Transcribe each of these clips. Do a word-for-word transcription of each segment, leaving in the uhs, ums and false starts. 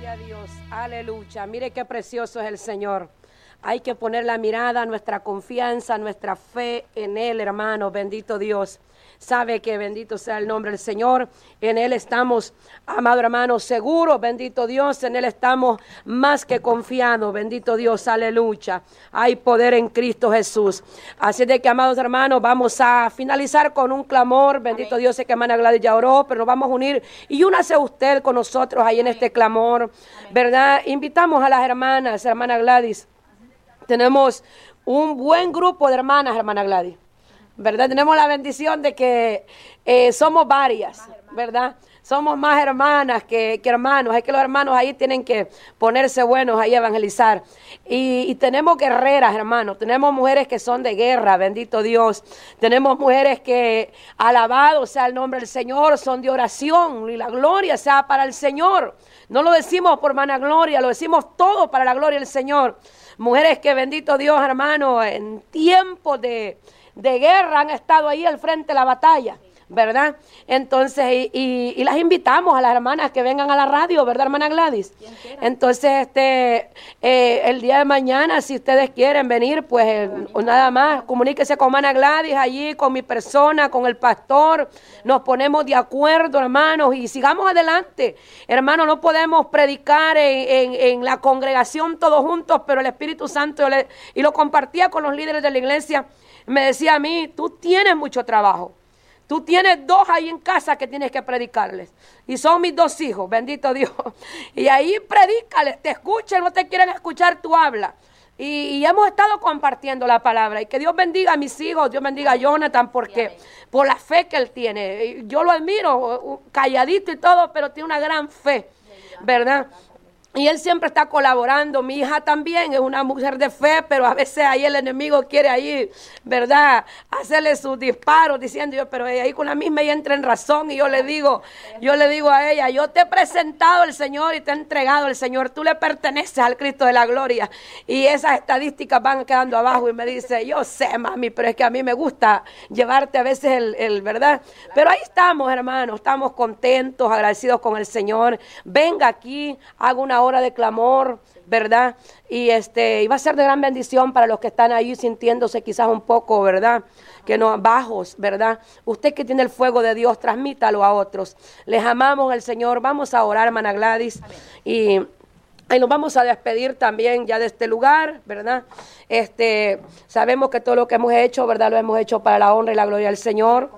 Gloria a Dios, aleluya. Mire qué precioso es el Señor. Hay que poner la mirada, nuestra confianza, nuestra fe en Él, hermano. Bendito Dios. Sabe que bendito sea el nombre del Señor. En Él estamos, amado hermano, seguros. Bendito Dios. En Él estamos más que confiados. Bendito Dios. Aleluya. Hay poder en Cristo Jesús. Así de que, amados hermanos, vamos a finalizar con un clamor. Bendito Amén. Dios. Sé que hermana Gladys ya oró, pero nos vamos a unir. Y únase usted con nosotros ahí en este clamor. Amén. ¿Verdad? Invitamos a las hermanas, hermana Gladys. Tenemos un buen grupo de hermanas, hermana Gladys. ¿Verdad? Tenemos la bendición de que eh, somos varias, ¿verdad? Somos más hermanas que, que hermanos. Es que los hermanos ahí tienen que ponerse buenos ahí a evangelizar. Y, y tenemos guerreras, hermanos. Tenemos mujeres que son de guerra, bendito Dios. Tenemos mujeres que, alabado sea el nombre del Señor, son de oración. Y la gloria sea para el Señor. No lo decimos por vanagloria, lo decimos todo para la gloria del Señor. Mujeres que, bendito Dios, hermano, en tiempos de... de guerra han estado ahí al frente de la batalla, ¿verdad? Entonces, y, y, y las invitamos a las hermanas que vengan a la radio, ¿verdad, hermana Gladys? Entonces, este, eh, el día de mañana, si ustedes quieren venir, pues eh, nada más, comuníquese con hermana Gladys allí, con mi persona, con el pastor, nos ponemos de acuerdo, hermanos, y sigamos adelante. Hermanos, no podemos predicar en, en, en la congregación todos juntos, pero el Espíritu Santo, yo le, y lo compartía con los líderes de la iglesia, me decía a mí, tú tienes mucho trabajo. Tú tienes dos ahí en casa que tienes que predicarles. Y son mis dos hijos, bendito Dios. Y ahí predícales, te escuchan, no te quieren escuchar, tú hablas. Y, y hemos estado compartiendo la palabra. Y que Dios bendiga a mis hijos, Dios bendiga a Jonathan, porque por la fe que él tiene. Yo lo admiro, calladito y todo, pero tiene una gran fe, ¿verdad? Y él siempre está colaborando. Mi hija también es una mujer de fe, pero a veces ahí el enemigo quiere ahí, ¿verdad?, hacerle sus disparos, diciendo yo, pero ahí con la misma ella entra en razón. Y yo le digo, yo le digo a ella, yo te he presentado al Señor y te he entregado al Señor. Tú le perteneces al Cristo de la gloria. Y esas estadísticas van quedando abajo. Y me dice, yo sé, mami, pero es que a mí me gusta llevarte a veces el, el ¿verdad? Pero ahí estamos, hermanos, estamos contentos, agradecidos con el Señor. Venga aquí, haga una hora de clamor, ¿verdad? Y este y va a ser de gran bendición para los que están ahí sintiéndose quizás un poco, ¿verdad?, que no bajos, ¿verdad? Usted que tiene el fuego de Dios, transmítalo a otros. Les amamos al Señor. Vamos a orar, hermana Gladys. Amén. Y ahí nos vamos a despedir también ya de este lugar, ¿verdad? Este, sabemos que todo lo que hemos hecho, ¿verdad?, lo hemos hecho para la honra y la gloria del Señor.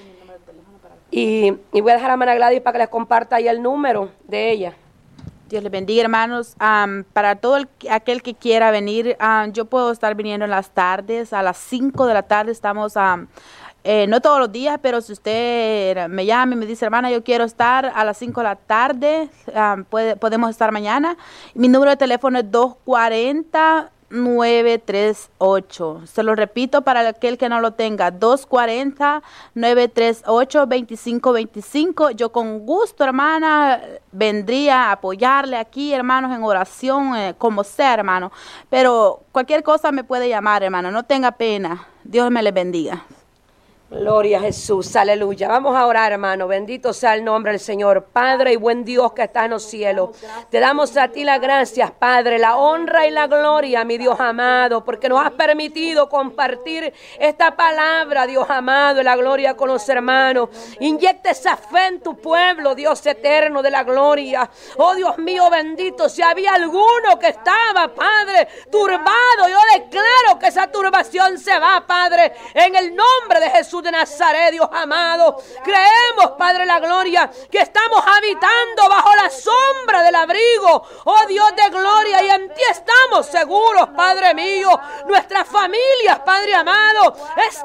Y, y voy a dejar a hermana Gladys para que les comparta ahí el número de ella. Dios les bendiga, hermanos. Um, para todo el, aquel que quiera venir, um, yo puedo estar viniendo en las tardes, a las cinco de la tarde estamos, um, eh, no todos los días, pero si usted me llama y me dice, hermana, yo quiero estar a las cinco de la tarde, um, puede, podemos estar mañana. Mi número de teléfono es dos cuatro cero, nueve tres ocho. Se lo repito para aquel que no lo tenga, dos cuatro cero, nueve tres ocho, dos cinco dos cinco. Yo con gusto, hermana, vendría a apoyarle aquí, hermanos, en oración, eh, como sea, hermano. Pero cualquier cosa me puede llamar, hermano, no tenga pena. Dios me le bendiga. Gloria a Jesús, aleluya. Vamos a orar, hermano. Bendito sea el nombre del Señor. Padre y buen Dios que estás en los cielos, te damos a ti las gracias, Padre, la honra y la gloria, mi Dios amado, porque nos has permitido compartir esta palabra, Dios amado, y la gloria con los hermanos. Inyecta esa fe en tu pueblo, Dios eterno de la gloria. Oh Dios mío bendito, si había alguno que estaba, Padre, turbado, yo declaro que esa turbación se va, Padre, en el nombre de Jesús de Nazaret, Dios amado. Creemos, Padre la gloria, que estamos habitando bajo la sombra del abrigo, oh Dios de gloria, y en ti estamos seguros, Padre mío. Nuestras familias, Padre amado,